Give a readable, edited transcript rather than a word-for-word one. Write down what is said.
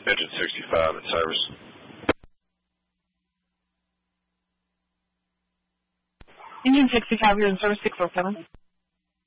Engine 65 in service. Engine 65, you're in service 647.